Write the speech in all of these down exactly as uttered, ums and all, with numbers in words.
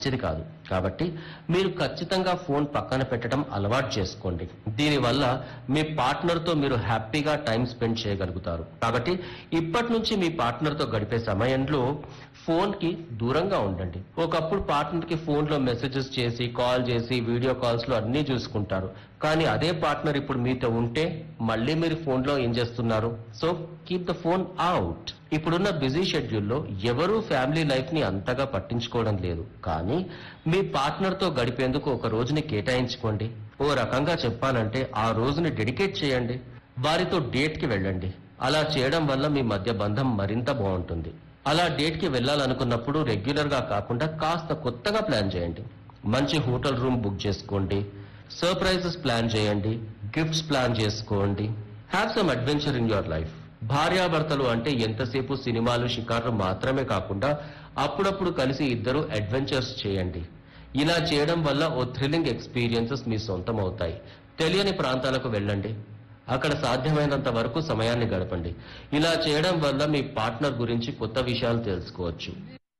మంచిది కాదు. కాబట్టి మీరు ఖచ్చితంగా ఫోన్ పక్కన పెట్టడం అలవాటు చేసుకోండి. దీనివల్ల మీ పార్ట్నర్‌తో మీరు హ్యాపీగా టైమ్ స్పెండ్ చేయగలుగుతారు. కాబట్టి ఇప్పటి నుంచి మీ పార్ట్నర్‌తో గడిపే సమయంలో ఫోన్‌కి దూరంగా ఉండండి. ఒకప్పుడు పార్ట్నర్‌కి ఫోన్‌లో మెసేజెస్ చేసి, కాల్ చేసి, వీడియో కాల్స్‌లో అన్నీ చూసుకుంటారు. కానీ అదే పార్ట్నర్ ఇప్పుడు మీతో ఉంటే మళ్ళీ మీరు ఫోన్‌లో ఏం చేస్తున్నారు? So keep the phone out. ఇప్పుడున్న బిజీ షెడ్యూల్లో ఎవరూ ఫ్యామిలీ లైఫ్ ని అంతగా పట్టించుకోవడం లేదు. కానీ మీ పార్ట్నర్ తో గడిపేందుకు ఒక రోజుని కేటాయించుకోండి. ఓ రకంగా చెప్పాలంటే ఆ రోజుని డెడికేట్ చేయండి. వారితో డేట్ కి వెళ్ళండి. అలా చేయడం వల్ల మీ మధ్య బంధం మరింత బాగుంటుంది. అలా డేట్ కి వెళ్ళాలనుకున్నప్పుడు రెగ్యులర్ గా కాకుండా కాస్త కొత్తగా ప్లాన్ చేయండి. మంచి హోటల్ రూమ్ బుక్ చేసుకోండి. సర్ప్రైజెస్ ప్లాన్ చేయండి. గిఫ్ట్స్ ప్లాన్ చేసుకోండి. Have some adventure in your life. భార్యాభర్తలు అంటే ఎంతసేపు సినిమాలు షికార్లు మాత్రమే కాకుండా అప్పుడప్పుడు కలిసి ఇద్దరు అడ్వెంచర్స్ చేయండి. ఇలా చేయడం వల్ల ఓ థ్రిల్లింగ్ ఎక్స్పీరియన్సెస్ మీ సొంతం అవుతాయి. తెలియని ప్రాంతాలకు వెళ్ళండి. అక్కడ సాధ్యమైనంత వరకు సమయాన్ని గడపండి. ఇలా చేయడం వల్ల మీ పార్ట్నర్ గురించి కొత్త విషయాలు తెలుసుకోవచ్చు.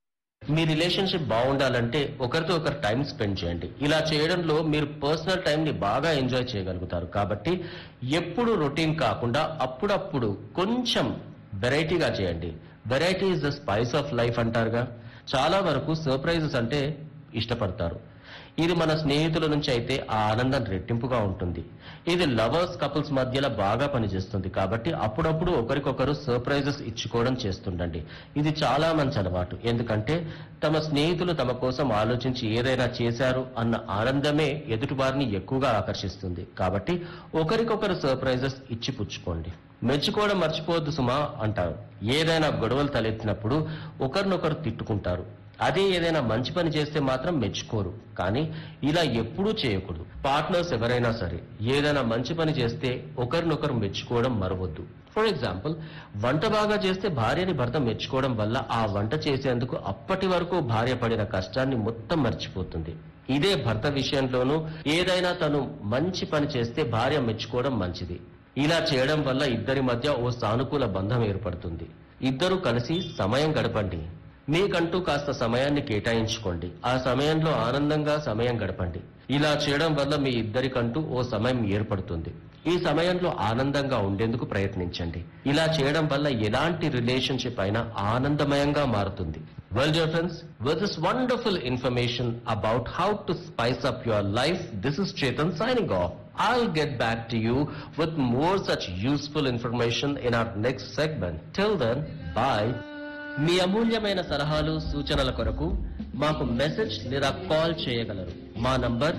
మీ రిలేషన్షిప్ బాగుండాలంటే ఒకరితో ఒకరు టైం స్పెండ్ చేయండి. ఇలా చేయడంలో మీరు పర్సనల్ టైం ని బాగా ఎంజాయ్ చేయగలుగుతారు. కాబట్టి ఎప్పుడు రొటీన్ కాకుండా అప్పుడప్పుడు కొంచెం వెరైటీగా చేయండి. Variety is the spice of life అంటారుగా. చాలా వరకు సర్ప్రైజెస్ అంటే ఇష్టపడతారు. ఇది మన స్నేహితుల నుంచి అయితే ఆ ఆనందం రెట్టింపుగా ఉంటుంది. ఇది లవర్స్ కపుల్స్ మధ్యలో బాగా పనిచేస్తుంది. కాబట్టి అప్పుడప్పుడు ఒకరికొకరు సర్ప్రైజెస్ ఇచ్చుకోవడం చేస్తుండండి. ఇది చాలా మంచి అలవాటు. ఎందుకంటే తమ స్నేహితులు తమ కోసం ఆలోచించి ఏదైనా చేశారు అన్న ఆనందమే ఎదుటివారిని ఎక్కువగా ఆకర్షిస్తుంది. కాబట్టి ఒకరికొకరు సర్ప్రైజెస్ ఇచ్చి పుచ్చుకోండి. మెచ్చుకోవడం మర్చిపోవద్దు సుమా అంటారు. ఏదైనా గొడవలు తలెత్తినప్పుడు ఒకరినొకరు తిట్టుకుంటారు. అదే ఏదైనా మంచి పని చేస్తే మాత్రం మెచ్చుకోరు. కానీ ఇలా ఎప్పుడూ చేయకూడదు. పార్ట్నర్స్ ఎవరైనా సరే ఏదైనా మంచి పని చేస్తే ఒకరినొకరు మెచ్చుకోవడం మరవద్దు. ఫర్ ఎగ్జాంపుల్, వంట బాగా చేస్తే భార్యని భర్త మెచ్చుకోవడం వల్ల ఆ వంట చేసేందుకు అప్పటి వరకు భార్య పడిన కష్టాన్ని మొత్తం మర్చిపోతుంది. ఇదే భర్త విషయంలోనూ ఏదైనా తను మంచి పని చేస్తే భార్య మెచ్చుకోవడం మంచిది. ఇలా చేయడం వల్ల ఇద్దరి మధ్య ఓ సానుకూల బంధం ఏర్పడుతుంది. ఇద్దరూ కలిసి సమయం గడపండి. మీకంటూ కాస్త సమయాన్ని కేటాయించుకోండి. ఆ సమయంలో ఆనందంగా సమయం గడపండి. ఇలా చేయడం వల్ల మీ ఇద్దరికంటూ ఓ సమయం ఏర్పడుతుంది. ఈ సమయంలో ఆనందంగా ఉండేందుకు ప్రయత్నించండి. ఇలా చేయడం వల్ల ఎలాంటి రిలేషన్షిప్ అయినా ఆనందమయంగా మారుతుంది. Well, dear friends, with this wonderful information about how to spice up your life, this is Chetan signing off. I'll get back to you with more such useful information in our next segment. Till then, bye. మీ అమూల్యమైన సలహాలు సూచనల కొరకు మాకు message లేదా call చేయగలరు. మా number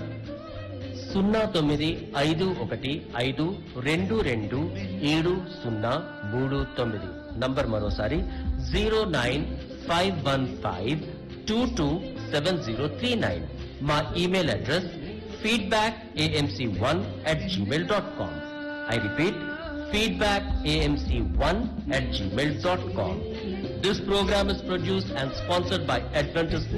సున్నా తొమ్మిది ఐదు ఒకటి ఐదు రెండు రెండు ఏడు సున్నా మూడు తొమ్మిది. నంబర్ మరోసారి zero nine five one five two two seven zero three nine. మా email address feedback AMC one at Gmail dot com. I repeat, feedback a m c one at gmail dot com. This program is produced and sponsored by Adventist